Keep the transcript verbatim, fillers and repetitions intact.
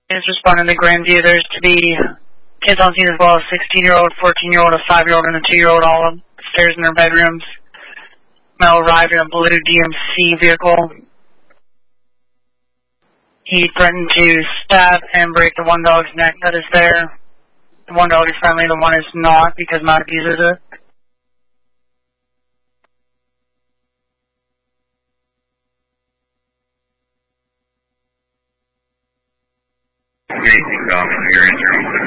is responding to Grandview. There's to be kids on scene as well as sixteen-year-old, fourteen-year-old, a five-year-old, and a two-year-old all upstairs in their bedrooms. Male arrived in a blue D M C vehicle. He threatened to stab and break the one dog's neck that is there. The one dog is friendly, the one is not because Matt abuses it. Anything off your injury?